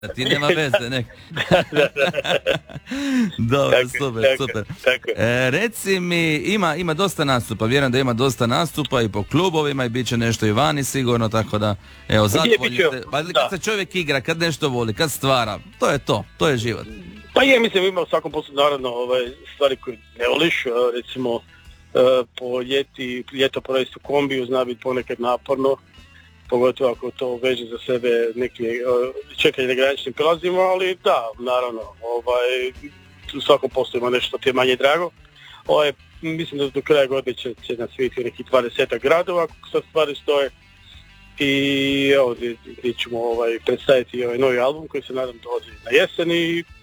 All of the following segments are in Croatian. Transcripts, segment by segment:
ti nema veze, nek. Dobro, super. Reci mi, ima dosta nastupa, vjerujem da ima dosta nastupa i po klubovima i bit će nešto i vani sigurno, tako da, evo, zadovoljni ste. Pa kad se čovjek igra, kad nešto voli, kad stvara, to je život. Pa mislim, ima u svakom poslu naravno stvari koje ne voliš, recimo ljeto provesti u kombiju zna biti ponekad naporno, pogotovo ako to veže za sebe neki čekanje na graničnim prelazima, ali da, naravno, u svakom poslu ima nešto ti je manje drago. Mislim da do kraja godine će nas vidjeti nekih 20 gradova, kako sad stvari stoje. I evo, gdje ćemo predstaviti novi album koji se nadam dolazi na jesen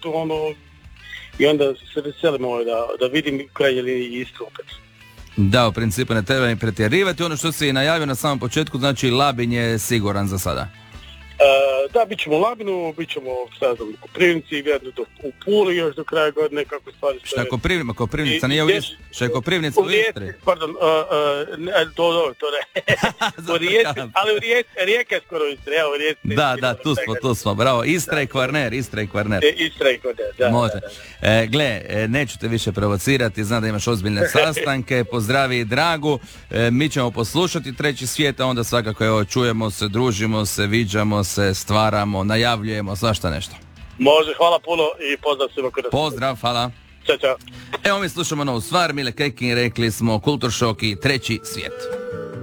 i onda se veselimo da vidim u krajnjoj liniji Istru opet. Da, u principu ne treba ni pretjerivati. Ono što si najavio na samom početku, znači Labin je siguran za sada. Da, bit ćemo u Labinu, bit ćemo u Koprivnici, vjerojatno u Puli još do kraja godine, kako stvari stoje. Šta je Koprivnica? Nije u Istri? Šta je Koprivnica u Istri? Pardon, to ne. Ali u Rijeka je skoro u Istri, evo Rijeci. Da, tu smo, bravo. Istra i Kvarner. Istra i Kvarner, da. Može. Gle, neću te više provocirati, znam da imaš ozbiljne sastanke, pozdravi Dragu, mi ćemo poslušati Treći svijet, a onda svakako čujemo se, družimo se, viđamo se, stvaramo, najavljujemo, svašta nešto. Može, hvala puno i pozdrav svima. Pozdrav, hvala. Ćao. Evo mi slušamo novu stvar, Mile Kekin, rekli smo Kulturšok i Treći svijet.